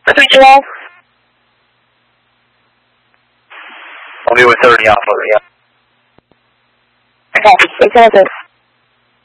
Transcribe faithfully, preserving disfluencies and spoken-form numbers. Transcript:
three twelve. I'll be with thirty Alpha, yeah. Okay, eight seven six.